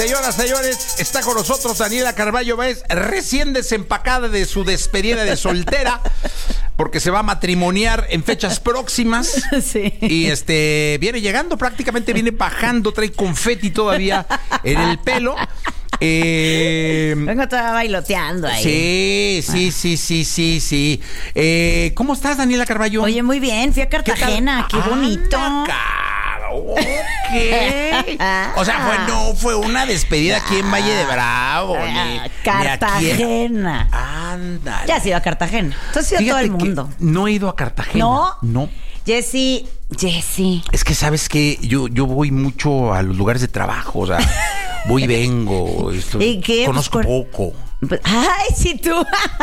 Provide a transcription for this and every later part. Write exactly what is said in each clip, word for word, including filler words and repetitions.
Señoras, señores, está con nosotros Daniela Carballo Báez, recién desempacada de su despedida de soltera, porque se va a matrimoniar en fechas próximas. Sí. Y este viene llegando, prácticamente viene bajando, trae confeti todavía en el pelo. Eh, Vengo toda bailoteando ahí. Sí, sí, sí, sí, sí, sí. Eh, ¿Cómo estás, Daniela Carballo? Oye, muy bien, fui a Cartagena, qué, qué bonito. Anda, ok. O sea, fue, no fue una despedida aquí en Valle de Bravo. Ni, Cartagena. Anda. Ya has ido a Cartagena. Tú has ido a todo el mundo. No he ido a Cartagena. No. No. Jessy, Jessy. Es que sabes que yo, yo voy mucho a los lugares de trabajo, o sea, voy y vengo. Esto, ¿Y qué? Conozco Pues, poco. Ay, sí, tú.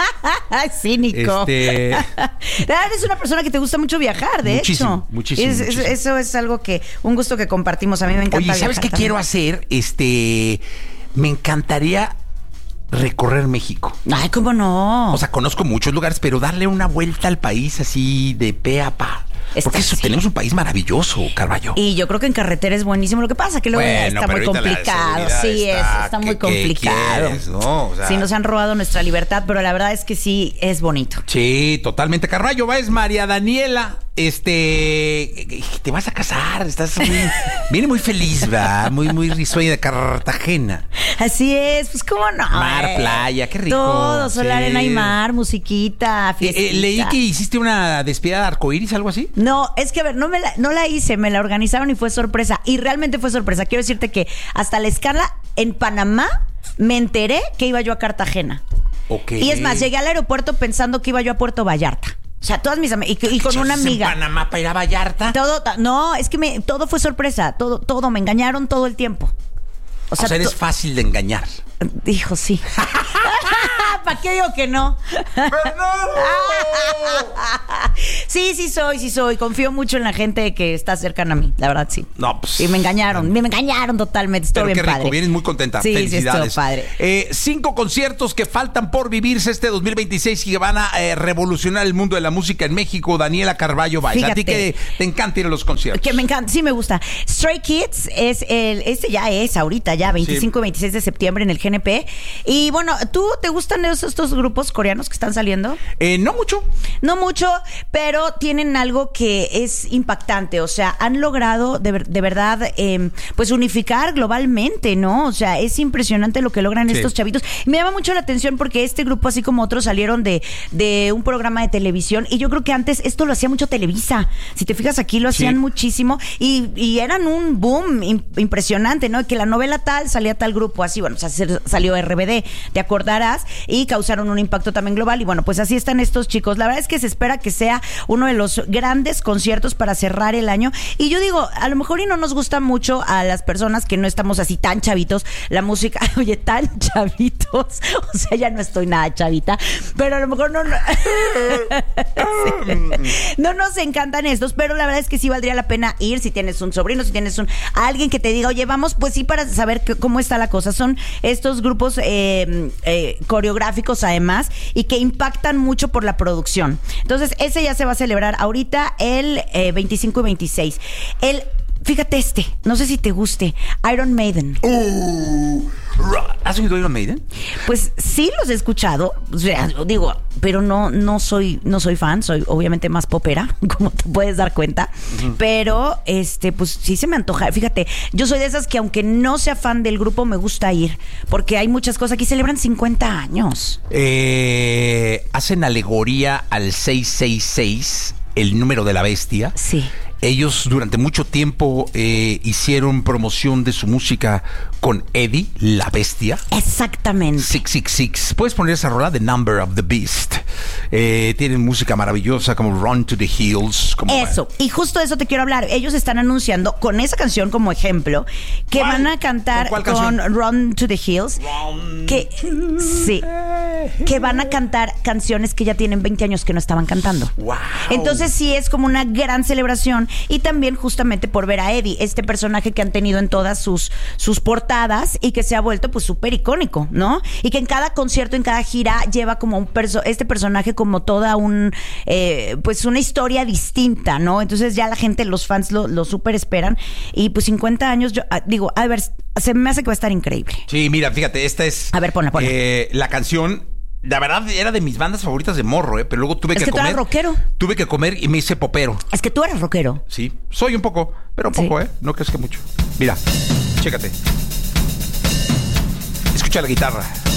Cínico. Este... Eres una persona que te gusta mucho viajar, de muchísimo, hecho. Muchísimo, es, muchísimo. Es, eso es algo que, un gusto que compartimos. A mí me encanta. Oye, ¿sabes qué también. quiero hacer? Este, me encantaría recorrer México. Ay, ¿cómo no? O sea, conozco muchos lugares, pero darle una vuelta al país así de pe a pa. Porque Está, eso, sí. tenemos un país maravilloso, Carballo. Y yo creo que en carretera es buenísimo. Lo que pasa que luego Bueno, está muy complicado. Sí, está, es, está muy ¿qué, qué complicado. quieres, no? O sea, Sí, nos han robado nuestra libertad, pero la verdad es que sí es bonito. Sí, totalmente. Carballo Báez, María Daniela, este, te vas a casar, estás muy, viene muy feliz, ¿verdad? Muy, muy risueña de Cartagena. Así es, pues cómo no. Mar, eh? playa, qué rico. Todo, sol, Sí. arena y mar, musiquita, Eh, fiestita. eh, leí que hiciste una despedida de arcoíris, algo así. No, es que a ver, no, me la, no la hice, me la organizaron y fue sorpresa. Y realmente fue sorpresa. Quiero decirte que hasta la escala en Panamá me enteré que iba yo a Cartagena. Ok. Y es más, llegué al aeropuerto pensando que iba yo a Puerto Vallarta. O sea, todas mis amigas, y, y con una amiga. ¿En Panamá para ir a Vallarta? Todo, no, es que me, todo fue sorpresa, todo, todo, me engañaron todo el tiempo. O sea, o sea eres to- fácil de engañar. Dijo, sí. ¿Para qué digo que no? Sí, sí soy, sí soy. Confío mucho en la gente que está cercana a mí, la verdad, sí. No, pues. Y me engañaron, me engañaron totalmente. Estoy Pero bien qué rico, padre. vienes muy contenta. Sí, Felicidades. sí, estoy padre. Eh, cinco conciertos que faltan por vivirse este dos mil veintiséis y que van a eh, revolucionar el mundo de la música en México. Daniela Carballo Báez. A ti que te encanta ir a los conciertos. Que me encanta, sí me gusta. Stray Kids es el, este ya es ahorita, ya veinticinco y veintiséis de septiembre en el G N P. Y bueno, ¿tú te gustan esos, estos grupos coreanos que están saliendo? Eh, no mucho. No mucho, pero tienen algo que es impactante. O sea, han logrado de, ver- de verdad, eh, pues unificar globalmente, ¿no? O sea, es impresionante lo que logran Sí. estos chavitos. Me llama mucho la atención porque este grupo, así como otros, salieron de, de un programa de televisión. Y yo creo que antes esto lo hacía mucho Televisa. Si te fijas aquí, lo hacían Sí. muchísimo. Y, y eran un boom im- impresionante, ¿no? Que la novela tal salía tal grupo, así, bueno, o sea, se- salió R B D, te acordarás, y causaron un impacto también global. Y bueno, pues así están estos chicos. La verdad es que se espera que sea uno de los grandes conciertos para cerrar el año. Y yo digo, a lo mejor y no nos gusta mucho a las personas que no estamos así tan chavitos, la música, oye, tan chavitos, o sea, ya no estoy nada chavita, pero a lo mejor no, no, sí. No nos encantan estos, pero la verdad es que sí valdría la pena ir si tienes un sobrino, si tienes un alguien que te diga, oye, vamos, pues sí, para saber que, cómo está la cosa. Son estos grupos eh, eh, coreográficos además y que impactan mucho por la producción. Entonces, ese ya se va a celebrar ahorita el eh, veinticinco y veintiséis. El, fíjate este, no sé si te guste, Iron Maiden. Uh, ¿Has oído Iron Maiden? Pues sí los he escuchado, o sea, digo, pero no, no soy, no soy fan, soy obviamente más popera, como te puedes dar cuenta. Uh-huh. Pero este, pues sí se me antoja. Fíjate, yo soy de esas que aunque no sea fan del grupo, me gusta ir, porque hay muchas cosas. Aquí celebran cincuenta años. Eh, hacen alegoría al seiscientos sesenta y seis, el número de la bestia. Sí. Ellos durante mucho tiempo eh, hicieron promoción de su música con Eddie, la bestia. Exactamente. seiscientos sesenta y seis. Puedes poner esa rola, The Number of the Beast. Eh, tienen música maravillosa como Run to the Hills. Como eso, y justo de eso te quiero hablar. Ellos están anunciando con esa canción como ejemplo que ¿Cuál? van a cantar ¿Con, con Run to the Hills. Run que sí, que van a cantar canciones que ya tienen veinte años que no estaban cantando. Wow. Entonces sí es como una gran celebración. Y también justamente por ver a Eddie, este personaje que han tenido en todas sus, sus portadas y que se ha vuelto pues súper icónico, ¿no? Y que en cada concierto, en cada gira lleva como un perso- este personaje como toda un eh, pues una historia distinta, ¿no? Entonces ya la gente, los fans lo, lo súper esperan. Y pues cincuenta años, yo ah, digo, a ver, se me hace que va a estar increíble. Sí, mira, fíjate, esta es... A ver, ponla, ponla. Eh, la canción, la verdad, era de mis bandas favoritas de morro, ¿eh? Pero luego tuve Es que, que tú comer. eras rockero. Tuve que comer y me hice popero. Es que tú eres rockero. Sí, soy un poco, pero un Sí. poco, ¿eh? No crees que mucho. Mira, chécate. Escucha la guitarra.